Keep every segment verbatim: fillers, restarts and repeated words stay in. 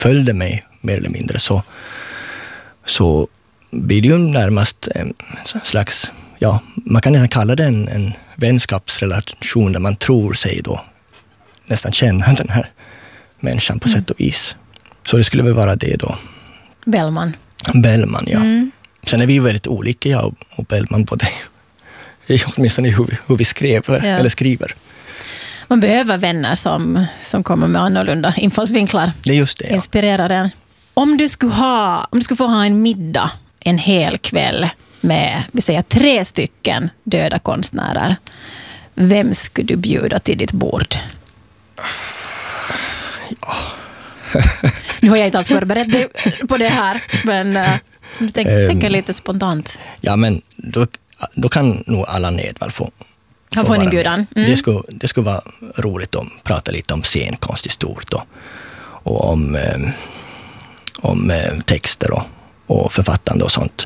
följde mig mer eller mindre, så, så blir det ju närmast en slags, ja, man kan nästan kalla det en, en vänskapsrelation där man tror sig då nästan känna den här människan på mm. sätt och vis. Så det skulle väl vara det då. Bellman. Bellman, ja. Mm. Sen är vi ju väldigt olika, jag och Bellman, både åtminstone i hur vi, hur vi skrev, ja. eller skriver. Man behöver vänner som, som kommer med annorlunda infallsvinklar. Det är just det, ja. Inspirerar en. Om du skulle ha, om du skulle få ha en middag en hel kväll med, vi säger, tre stycken döda konstnärer, vem skulle du bjuda till ditt bord? Ja. Nu har jag inte alls förberett på det här, men uh, du tänk, um, tänker lite spontant. Ja, men då, då kan nog Allan Edwall få Han får en inbjudan. Mm. Det, skulle, det skulle vara roligt att prata lite om scenkonst i stort och, och om, eh, om eh, texter och, och författande och sånt.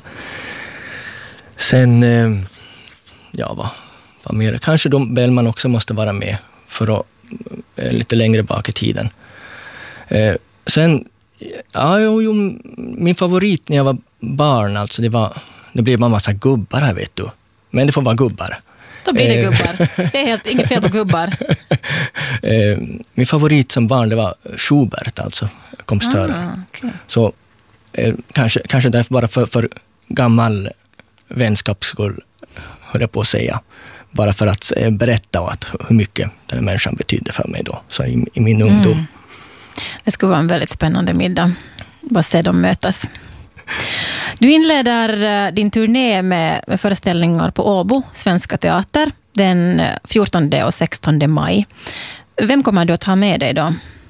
Sen, eh, ja vad, vad mer? Kanske då Bellman också måste vara med för att, eh, lite längre bak i tiden. Eh, sen, ja, jo, jo, min favorit när jag var barn, alltså det var, det blev en massa gubbar här, vet du. Men det får vara gubbar. Då blir det gubbar. Det är helt inget fel på gubbar. Eh, min favorit som barn, det var Schubert, alltså kompositören. Ah, okay. Så eh, kanske, kanske därför bara för, för gammal vänskaps skull, höll jag på att säga. Bara för att eh, berätta att, hur mycket den här människan betydde för mig då, så i, i min ungdom. Mm. Det skulle vara en väldigt spännande middag. Bara se dem mötas. Du inleder din turné med, med föreställningar på Åbo, Svenska Teater, den fjortonde och sextonde maj. Vem kommer du att ha med dig då?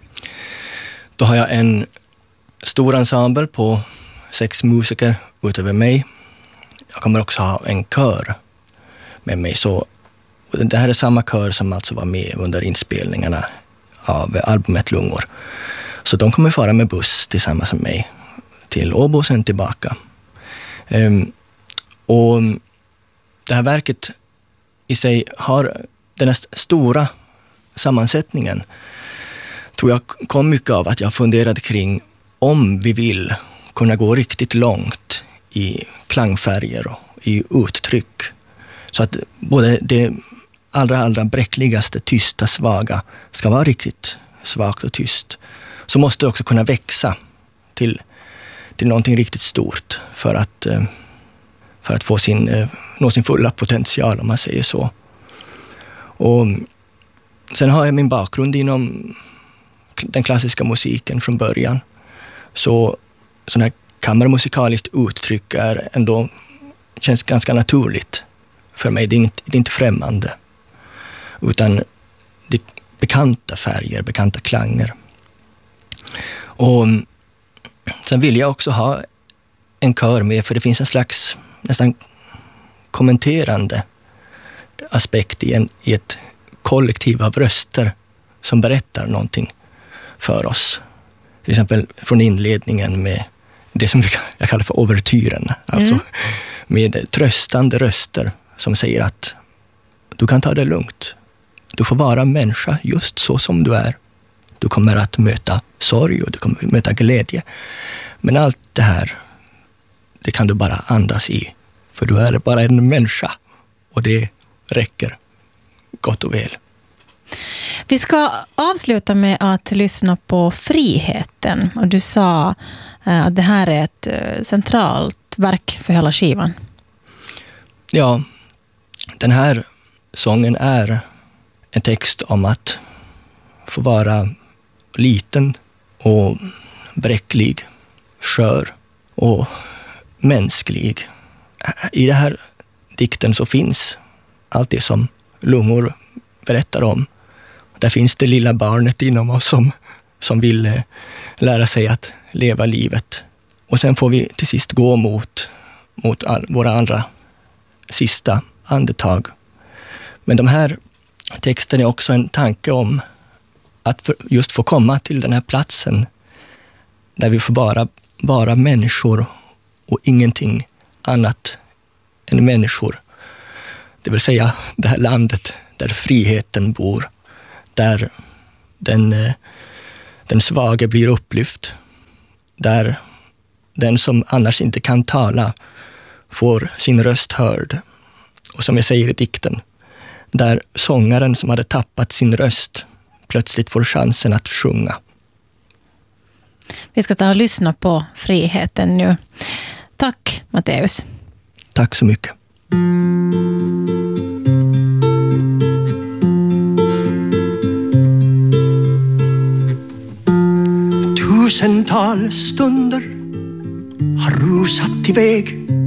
Då har jag en stor ensemble på sex musiker utöver mig. Jag kommer också ha en kör med mig. Så det här är samma kör som alltså var med under inspelningarna av albumet Lungor. Så de kommer fara med buss tillsammans med mig till Åbo och sen tillbaka. Um, och det här verket i sig har den här stora sammansättningen, tror jag kom mycket av att jag funderade kring om vi vill kunna gå riktigt långt i klangfärger och i uttryck. Så att både det allra, allra bräckligaste, tysta, svaga ska vara riktigt svagt och tyst. Så måste det också kunna växa till till någonting riktigt stort för att, för att få sin, nå sin fulla potential, om man säger så. Och sen har jag min bakgrund inom den klassiska musiken från början. Så sån här kammarmusikaliskt uttryck är ändå, känns ganska naturligt för mig. Det är inte, det är inte främmande. Utan det är bekanta färger, bekanta klanger. Och sen vill jag också ha en kör med, för det finns en slags nästan kommenterande aspekt i, en, i ett kollektiv av röster som berättar någonting för oss. Till exempel från inledningen med det som jag kallar för overtyren. Alltså mm. med tröstande röster som säger att du kan ta det lugnt. Du får vara människa just så som du är. Du kommer att möta sorg och du kommer att möta glädje. Men allt det här, det kan du bara andas i. För du är bara en människa. Och det räcker gott och väl. Vi ska avsluta med att lyssna på Friheten. Och du sa att det här är ett centralt verk för hela skivan. Ja, den här sången är en text om att få vara liten och bräcklig, skör och mänsklig. I den här dikten så finns allt det som Lungor berättar om. Där finns det lilla barnet inom oss som, som vill lära sig att leva livet. Och sen får vi till sist gå mot, mot all, våra andra sista andetag. Men de här texten är också en tanke om att för, just få komma till den här platsen där vi får bara vara människor och ingenting annat än människor. Det vill säga det här landet där friheten bor, där den, den svage blir upplyft där den som annars inte kan tala får sin röst hörd. Och som jag säger i dikten, där sångaren som hade tappat sin röst plötsligt får chansen att sjunga. Vi ska ta och lyssna på Friheten nu. Tack, Matteus. Tack så mycket. Tusentals stunder har rusat iväg